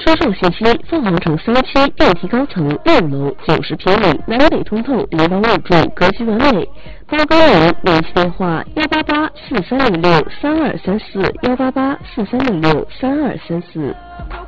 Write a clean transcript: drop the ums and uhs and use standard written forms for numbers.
车上信息：凤凰城3期电梯高层6楼90平米，南北通透，0房1住，格局完美。报高人，联系电话18843663234，18843663234。